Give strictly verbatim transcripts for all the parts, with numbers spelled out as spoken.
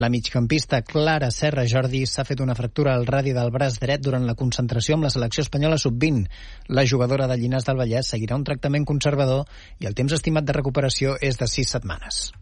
La migcampista Clara Serra Jordi s'ha fet una fractura al radi del braç dret durant la concentració amb la selecció espanyola sub vint. La jugadora de Llinars del Vallès seguirà un tractament conservador i el temps estimat de recuperació és de sis setmanes.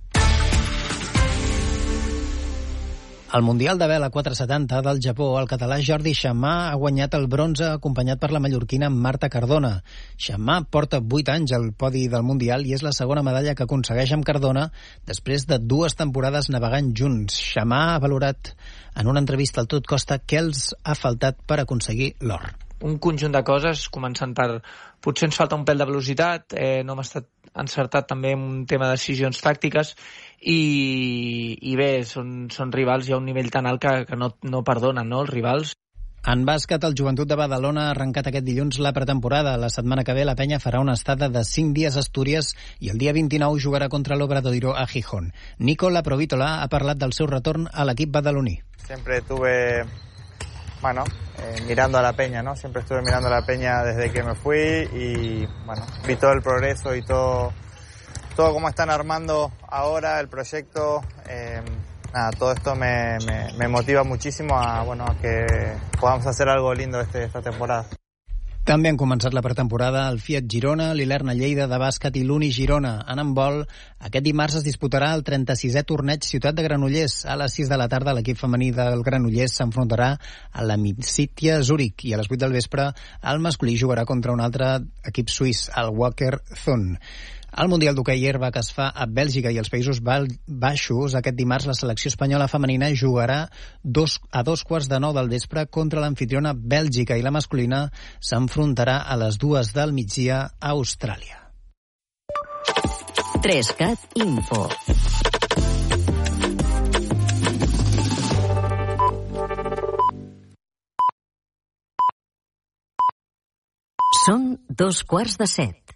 Al Mundial de vela quatre setanta del Japó, el català Jordi Xamà ha guanyat el bronze acompanyat per la mallorquina Marta Cardona. Xamà porta vuit anys al podi del Mundial i és la segona medalla que aconsegueix amb Cardona després de dues temporades navegant junts. Xamà ha valorat en una entrevista al Tot Costa què els ha faltat per aconseguir l'or. Un conjunt de coses, començant per... Potser ens falta un pèl de velocitat, eh, no hem estat encertat també en un tema de decisions tàctiques i, i bé, són, són rivals, hi ha un nivell tan alt que, que no, no perdonen, no, els rivals. En bàsquet, el Joventut de Badalona ha arrencat aquest dilluns la pretemporada. La setmana que ve la penya farà una estada de cinc dies a Astúries i el dia vint-i-nou jugarà contra l'Obradoiro a Gijón. Nicola Provítola ha parlat del seu retorn a l'equip badaloní. Siempre tuve... Bueno, eh, mirando a la peña, ¿no? Siempre estuve mirando a la peña desde que me fui y, bueno, vi todo el progreso y todo, todo cómo están armando ahora el proyecto. Eh, nada, todo esto me, me, me motiva muchísimo a, bueno, a que podamos hacer algo lindo este, esta temporada. També han començat la pretemporada el Fiat Girona, l'Ilerna Lleida de bàsquet i l'Uni Girona. En handbol, aquest dimarts es disputarà el trenta-sisè torneig Ciutat de Granollers. A les sis de la tarda l'equip femení del Granollers s'enfrontarà a la Mid-City Zurich i a les vuit del vespre el masculí jugarà contra un altre equip suís, el Wacker Thun. Al Mundial d'hoquei herba que es fa a Bèlgica i els Països Baixos, aquest dimarts la selecció espanyola femenina jugarà dos, a dos quarts de nou del vespre contra l'anfitriona Bèlgica i la masculina s'enfrontarà a les dues del migdia a Austràlia. Trescat Info. Són dos quarts de set.